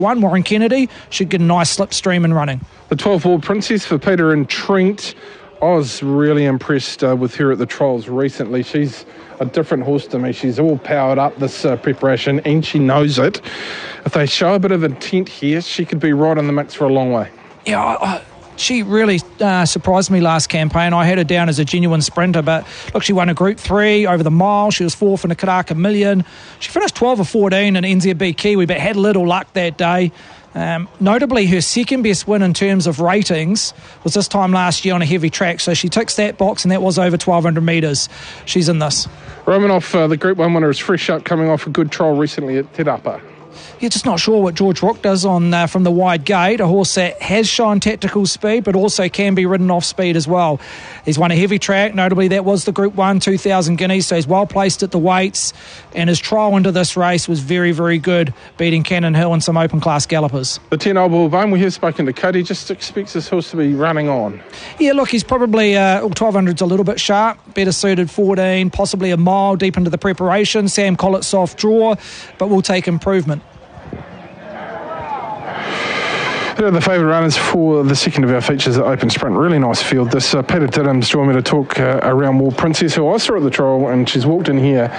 Warren Kennedy should get a nice slipstream and running. The 12 War Princess for Peter and Trent. I was really impressed with her at the trials recently. She's a different horse to me. She's all powered up this preparation, and she knows it. If they show a bit of intent here, she could be right in the mix for a long way. Yeah, she really surprised me last campaign. I had her down as a genuine sprinter, but look, she won a Group 3 over the mile. She was fourth in the Karaka Million. She finished 12 of 14 in NZB Kiwi, but had little luck that day. Notably, her second best win in terms of ratings was this time last year on a heavy track, so she ticks that box, and that was over 1,200 metres. She's in this. Romanoff, the Group 1 winner, is fresh up, coming off a good trial recently at Te Rapa. You're just not sure what George Rook does on from the wide gate, a horse that has shown tactical speed but also can be ridden off speed as well. He's won a heavy track, notably that was the Group 1, 2,000 guineas, so he's well placed at the weights, and his trial into this race was very, very good, beating Cannon Hill and some open class gallopers. The 10 Old Bull Bone, we have spoken to Cody, just expects this horse to be running on. Yeah, look, he's probably 1,200's a little bit sharp, better suited 14, possibly a mile deep into the preparation. Sam Collett soft draw, but will take improvement. The favourite runners for the second of our features at Open Sprint. Really nice field. This Peter Diddams joined me to talk around War Princess, who I saw at the trial, and she's walked in here